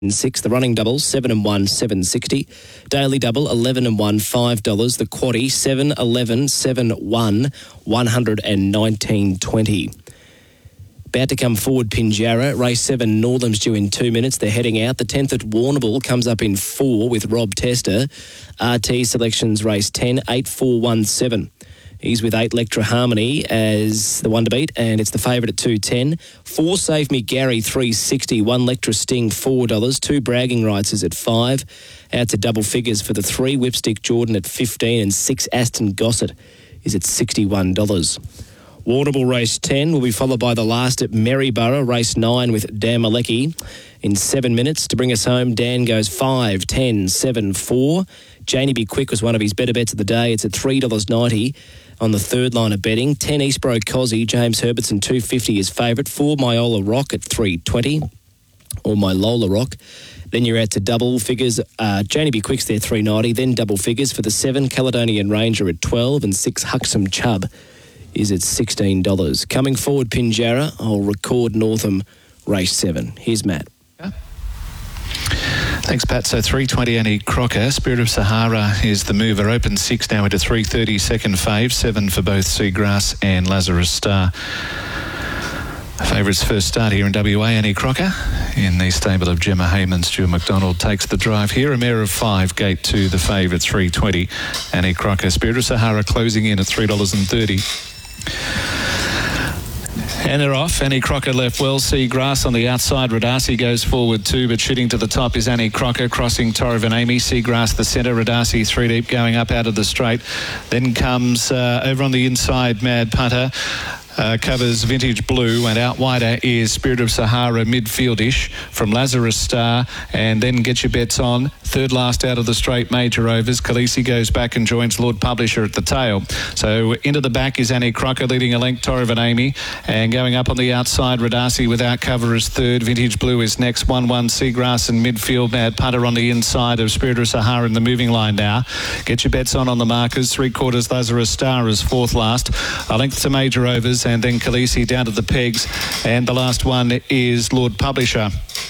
and 6. The running double, 7 and 1, $7.60. Daily double, 11 and 1, $5. The quaddie, 7, 11, 7, 1, $119.20. About to come forward, Pinjarra. Race 7, Northam's due in 2 minutes. They're heading out. The 10th at Warrnambool comes up in 4 with Rob Tester. RT selections race 10, 8, 4, 1, 7. He's with 8 Lectra Harmony as the one to beat, and it's the favourite at $2.10. 4 Save Me Gary, $3.60. 1 Lectra Sting, $4. 2 Bragging Rights is at $5. Out to double figures for the 3 Whipstick Jordan at $15, and 6 Aston Gossett is at $61. Warrnambool race 10 will be followed by the last at Maryborough, race 9 with Dan Malecki. In 7 minutes to bring us home, Dan goes 5, 10, 7, 4. Janie Be Quick was one of his better bets of the day. It's at $3.90 on the third line of betting. 10 Eastbro Cozzy, James Herbertson, $2.50 is favourite. 4 Myola Rock at $3.20, or My Lola Rock. Then you're out to double figures. Janie Be Quick's there, $3.90. Then double figures for the 7 Caledonian Ranger at $12, and 6 Huxham Chubb is at $16. Coming forward, Pinjarra, I'll record Northam race 7. Here's Matt. Thanks, Pat. So 3.20 Annie Crocker. Spirit of Sahara is the mover. Open 6 now into 3.30 second fave. 7 for both Seagrass and Lazarus Star. Favourites first start here in WA, Annie Crocker. In the stable of Gemma Heyman, Stuart McDonald takes the drive here. A mare of 5, gate 2, the favourite, 3.20. Annie Crocker. Spirit of Sahara closing in at $3.30. And they're off. Annie Crocker left well. Seagrass on the outside. Radasi goes forward too, but shooting to the top is Annie Crocker, crossing Torrivan Amy. Seagrass the centre. Radasi 3 deep, going up out of the straight. Then comes over on the inside Mad Punter. Covers Vintage Blue, and out wider is Spirit of Sahara midfieldish from Lazarus Star, and then get your bets on. Third last out of the straight, Major Overs. Khaleesi goes back and joins Lord Publisher at the tail. So into the back is Annie Crocker leading a length, Torrivan Amy, and going up on the outside, Radasi without cover is third. Vintage Blue is next. 1-1 Seagrass in midfield. Mad Punter on the inside of Spirit of Sahara in the moving line now. Get your bets on the markers. 3/4 Lazarus Star is fourth last. A length to Major Overs, and then Khaleesi down to the pegs, and the last one is Lord Publisher.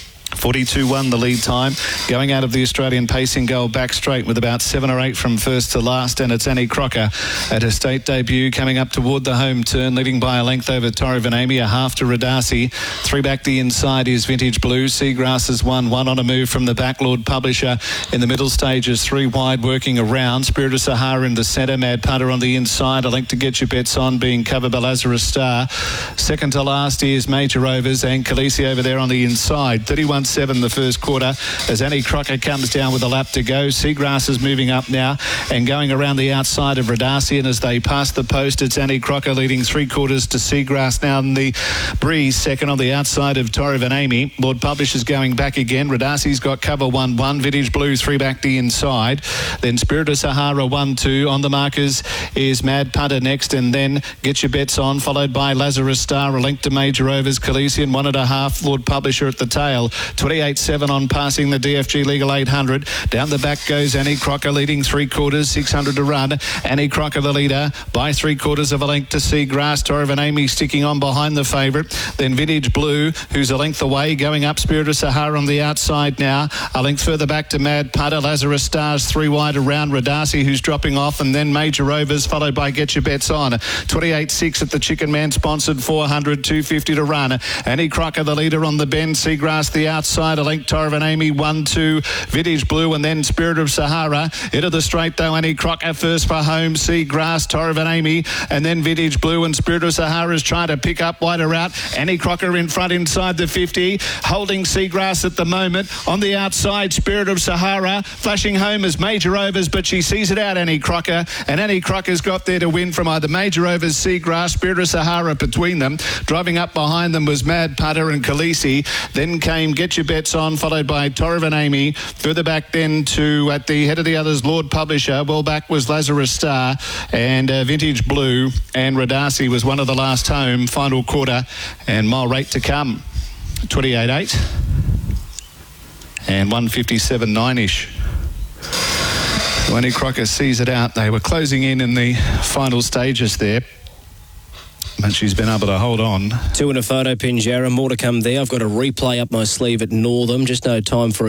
42-1 the lead time. Going out of the Australian pacing goal back straight with about 7 or 8 from first to last, and it's Annie Crocker at her state debut coming up toward the home turn, leading by a length over Torrivan Amy, a half to Radasi. 3 back the inside is Vintage Blue. Seagrass is 1 on a move from the back. Lord Publisher in the middle stages, 3 wide working around. Spirit of Sahara in the centre. Mad Punter on the inside. A length to get your bets on, being covered by Lazarus Star. Second to last is Major Overs, and Khaleesi over there on the inside. 31-7 the first quarter as Annie Crocker comes down with a lap to go. Seagrass is moving up now and going around the outside of Radasi, and as they pass the post, it's Annie Crocker leading 3/4 to Seagrass now in the breeze. Second on the outside of Torrivan Amy. Lord Publisher's going back again. Radasi's got cover 1-1. Vintage Blue 3 back the inside. Then Spirit of Sahara 1-2. On the markers is Mad Punter next, and then Get Your Bets On, followed by Lazarus Star, a length to Major Overs. Khaleesi and 1.5. Lord Publisher at the tail. 28-7 on passing the DFG Legal 800. Down the back goes Annie Crocker leading 3/4, 600 to run. Annie Crocker the leader by 3/4 of a length to Seagrass. Torrivan Amy sticking on behind the favourite. Then Vintage Blue, who's a length away, going up. Spirit of Sahara on the outside now. A length further back to Mad Punter. Lazarus Stars 3 wide around Radasi, who's dropping off, and then Major Overs, followed by Get Your Bets On. 28-6 at the Chicken Man sponsored 400, 250 to run. Annie Crocker the leader on the bend. Seagrass the outside. A length Torrivan Amy 1-2. Vintage Blue, and then Spirit of Sahara. Into the straight though, Annie Crocker first for home. Seagrass, Torrivan Amy, and then Vintage Blue, and Spirit of Sahara is trying to pick up wider out. Annie Crocker in front inside the 50, holding Seagrass at the moment. On the outside, Spirit of Sahara flashing home as Major Overs, but she sees it out, Annie Crocker, and Annie Crocker's got there to win from either Major Overs, Seagrass, Spirit of Sahara between them. Driving up behind them was Mad Punter and Khaleesi. Then came Get Your Bets On, followed by Torrivan Amy. Further back then to, at the head of the others, Lord Publisher. Well back was Lazarus Star, and Vintage Blue, and Radasi was one of the last home. Final quarter and mile rate to come. 28.8 and 157.9-ish. When Annie Crocker sees it out, they were closing in the final stages there, but she's been able to hold on. 2 in a photo, Pinjarra. More to come there. I've got a replay up my sleeve at Northam. Just no time for